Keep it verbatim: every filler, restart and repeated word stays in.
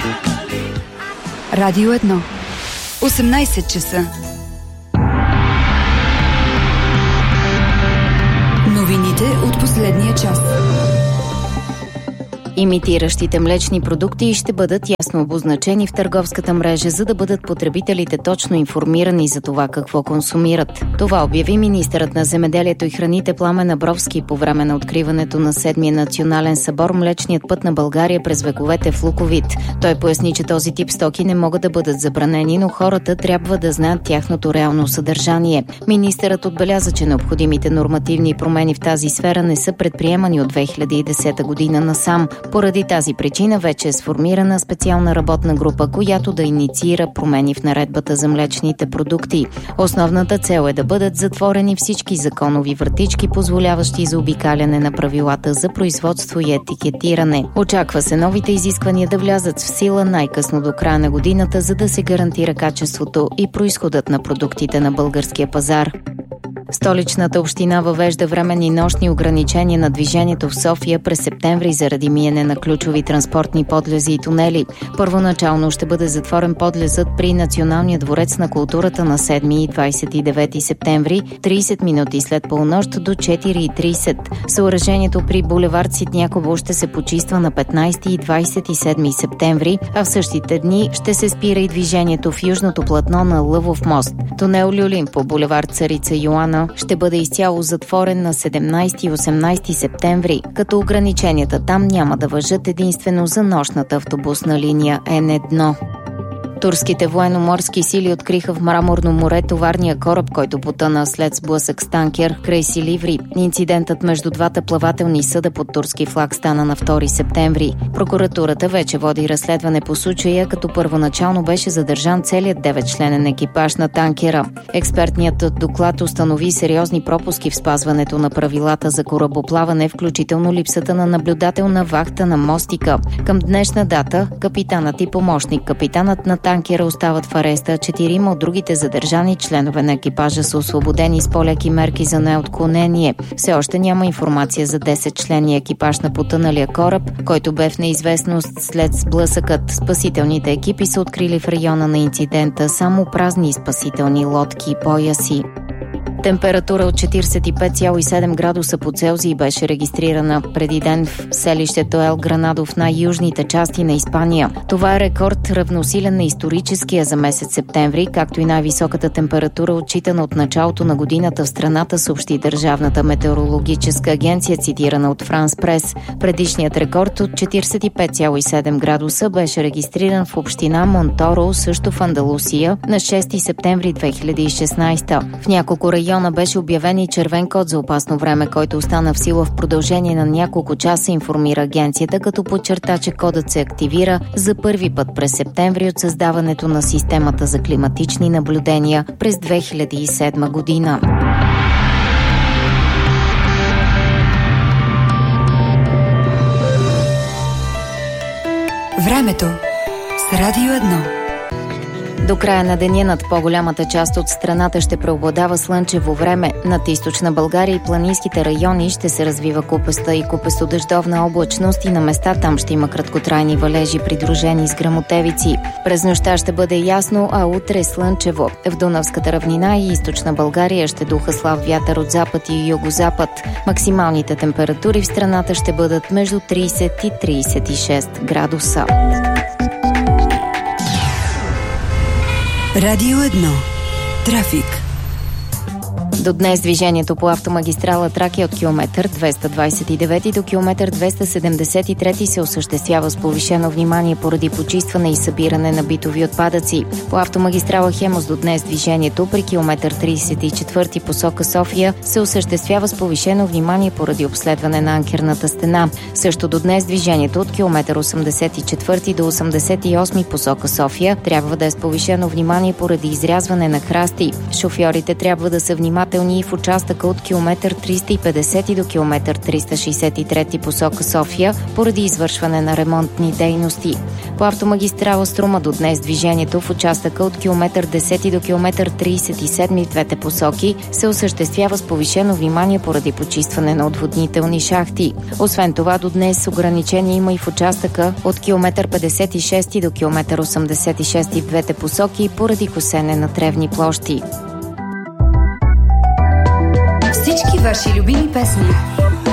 Радио едно. осемнайсет часа. Новините от последния час. Имитиращите млечни продукти ще бъдат ясно обозначени в търговската мрежа, за да бъдат потребителите точно информирани за това какво консумират. Това обяви министърът на земеделието и храните Пламен Абровски по време на откриването на седмия национален събор "Млечният път на България през вековете" в Луковит. Той поясни, че този тип стоки не могат да бъдат забранени, но хората трябва да знаят тяхното реално съдържание. Министърът отбеляза, че необходимите нормативни промени в тази сфера не са предприемани от две хиляди и десета година насам. Поради тази причина вече е сформирана специална работна група, която да инициира промени в наредбата за млечните продукти. Основната цел е да бъдат затворени всички законови вратички, позволяващи заобикаляне на правилата за производство и етикетиране. Очаква се новите изисквания да влязат в сила най-късно до края на годината, за да се гарантира качеството и произходът на продуктите на българския пазар. Столичната община въвежда временни нощни ограничения на движението в София през септември заради миене на ключови транспортни подлези и тунели. Първоначално ще бъде затворен подлезът при Националния дворец на културата на седми и двадесет и девети септември, тридесет минути след полунощ до четири и тридесет. Съоръжението при булевард Ситняково ще се почиства на петнадесети и двадесет и седми септември, а в същите дни ще се спира и движението в южното платно на Лъвов мост. Тунел Люлин по булевард Царица Йоана ще бъде изцяло затворен на седемнадесети и осемнадесети септември, като ограниченията там няма да важат единствено за нощната автобусна линия Н едно. Турските военноморски сили откриха в Мраморно море товарния кораб, който потъна след сблъсък с танкер край Силиври. Инцидентът между двата плавателни съда под турски флаг стана на втори септември. Прокуратурата вече води разследване по случая, като първоначално беше задържан целият деветчленен екипаж на танкера. Експертният доклад установи сериозни пропуски в спазването на правилата за корабоплаване, включително липсата на наблюдателна вахта на мостика. Към днешна дата капитанът и помощник капитанът на танкера остават в ареста, четирима от другите задържани членове на екипажа са освободени с по-леки мерки за неотклонение. Все още няма информация за десетчленния екипаж на потъналия кораб, който бе в неизвестност след сблъсъкът. Спасителните екипи са открили в района на инцидента само празни спасителни лодки и пояси. Температура от четиридесет и пет цяло и седем градуса по Целзий беше регистрирана преди ден в селището Ел Гранадо в най-южните части на Испания. Това е рекорд, равносилен на историческия за месец септември, както и най-високата температура, отчитана от началото на годината в страната, съобщи Държавната метеорологическа агенция, цитирана от Франс Прес. Предишният рекорд от четиридесет и пет цяло и седем градуса беше регистриран в община Монторо, също в Андалусия, на шести септември две хиляди и шестнадесета. В няколко района беше обявен и червен код за опасно време, който остана в сила в продължение на няколко часа, информира агенцията, като подчерта, че кодът се активира за първи път през септември от създаването на системата за климатични наблюдения през две хиляди и седма година. Времето с Радио едно. До края на деня над по-голямата част от страната ще преобладава слънчево време. Над източна България и планинските райони ще се развива купеста и купесто-дъждовна облачност и на места там ще има краткотрайни валежи, придружени с гръмотевици. През нощта ще бъде ясно, а утре слънчево. В Дунавската равнина и източна България ще духа слаб вятър от запад и югозапад. Максималните температури в страната ще бъдат между тридесет и тридесет и шест градуса. Радио едно. Трафик. До днес движението по автомагистрала Тракия от километър двеста двадесет и девети до километър двеста седемдесет и трети се осъществява с повишено внимание поради почистване и събиране на битови отпадъци. По автомагистрала Хемус до днес движението при километър тридесет и четвърти посока София се осъществява с повишено внимание поради обследване на анкерната стена. Също до днес движението от километър осемдесет и четвърти до осемдесет и осми посока София трябва да е с повишено внимание поради изрязване на храсти. Шофьорите трябва да са внимателни основателни и в участъка от километър триста и петдесет до километър триста шейсет и три посока София поради извършване на ремонтни дейности. По автомагистрала Струма до днес движението в участъка от километър десет до километър трийсет и седем в двете посоки се осъществява с повишено внимание поради почистване на отводнителни шахти. Освен това, до днес ограничение има и в участъка от километър петдесет и шест до километър осемдесет и шест в двете посоки поради косене на тревни площи. Всички ваши любими песни.